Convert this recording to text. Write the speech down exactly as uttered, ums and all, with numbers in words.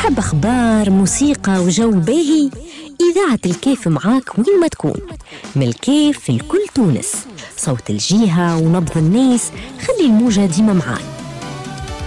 تحب أخبار، موسيقى وجو باهي؟ إذاعة الكيف معاك وين ما تكون. من الكيف في الكل تونس، صوت الجيهة ونبض الناس، خلي الموجة ديما معاك.